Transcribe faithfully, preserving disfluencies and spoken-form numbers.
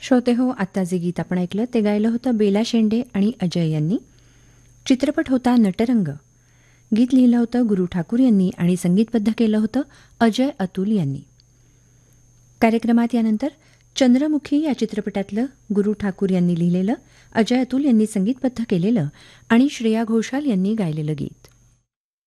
श्रोते हो, आत्ता जे गीत आपण ऐकलं ते गायलं होतं बेला शेंडे आणि अजय यांनी. चित्रपट होता नटरंग. गीत लिहिलं होतं गुरु ठाकूर यांनी आणि संगीतबद्ध केलं होतं अजय अतुल यांनी. कार्यक्रमात यानंतर चंद्रमुखी या चित्रपटातलं गुरु ठाकूर यांनी लिहिलेलं, अजय अतुल यांनी संगीतबद्ध केलेलं आणि श्रेया घोषाल यांनी गायलेलं गीत.